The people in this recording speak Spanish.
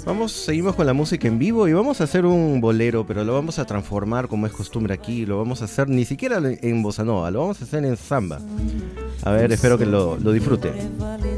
Seguimos con la música en vivo y vamos a hacer un bolero, pero lo vamos a transformar como es costumbre aquí. Lo vamos a hacer ni siquiera en bossa nova, lo vamos a hacer en samba. A ver, espero que lo disfruten.